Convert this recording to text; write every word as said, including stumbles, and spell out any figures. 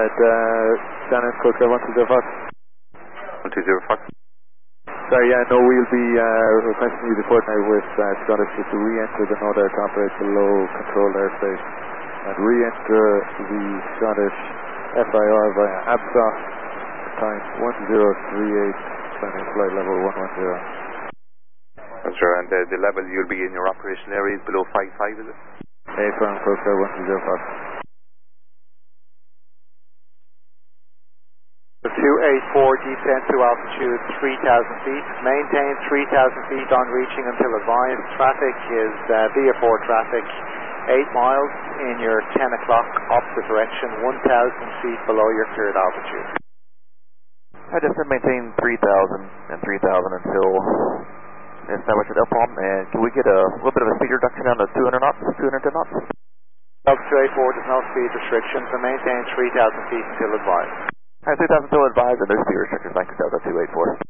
At uh, Shannon, Coca one two zero Fox. one two zero Fox. Sorry, yeah, no, we'll be uh, requesting you to coordinate with uh, Scottish just to re-enter the node air to operate below controlled airspace and re-enter the Scottish F I R via A B S A, time one zero three eight, planning flight level one one zero. Sure, and uh, the level you'll be in your operation area is below five five, is it? A firm, Coca one two zero Fox. two eight four, descend to altitude three thousand feet, maintain three thousand feet on reaching until advised. Traffic is uh, via four traffic, eight miles in your ten o'clock opposite direction, one thousand feet below your cleared altitude. I just said maintain three thousand and three thousand until established at L P O M, and can we get a little bit of a speed reduction down to two hundred knots, two hundred ten knots? Delta two eight four, there's no speed restrictions, and maintain three thousand feet until advised. Alright, three thousand until advised, and there's speed restrictions. Thank you, Delta two eight four.